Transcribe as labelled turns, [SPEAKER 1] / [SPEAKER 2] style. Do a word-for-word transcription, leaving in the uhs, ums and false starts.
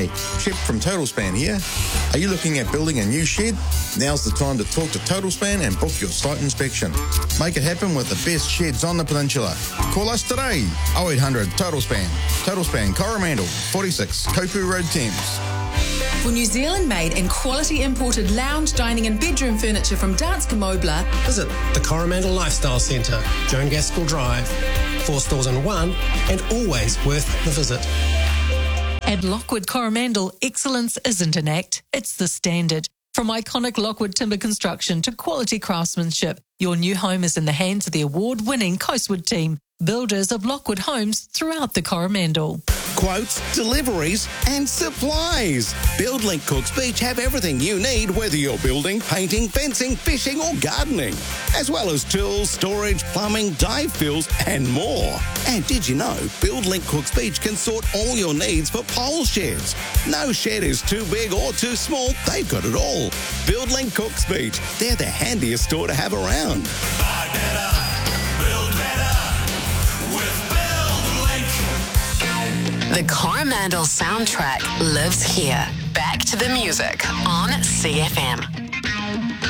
[SPEAKER 1] Hey, Chip from Total Span here. Are you looking at building a new shed? Now's the time to talk to Total Span and book your site inspection. Make it happen with the best sheds on the peninsula. Call us today, oh eight hundred Total Span. Total Span Coromandel, forty-six Kopu Road, Thames.
[SPEAKER 2] For New Zealand-made and quality imported lounge, dining and bedroom furniture from Danske Mobler,
[SPEAKER 3] visit the Coromandel Lifestyle Centre, Joan Gaskell Drive. Four stores in one, and always worth the visit.
[SPEAKER 4] At Lockwood Coromandel, excellence isn't an act, it's the standard. From iconic Lockwood timber construction to quality craftsmanship, your new home is in the hands of the award-winning Coastwood team, builders of Lockwood homes throughout the Coromandel.
[SPEAKER 5] Quotes, deliveries and supplies. BuildLink Cooks Beach have everything you need, whether you're building, painting, fencing, fishing or gardening, as well as tools, storage, plumbing, dive fills and more. And did you know BuildLink Cooks Beach can sort all your needs for pole sheds? No shed is too big or too small, they've got it all. BuildLink Cooks Beach, they're the handiest store to have around.
[SPEAKER 6] Buy better, build better with BuildLink.
[SPEAKER 7] The Coromandel soundtrack lives here. Back to the music on C F M.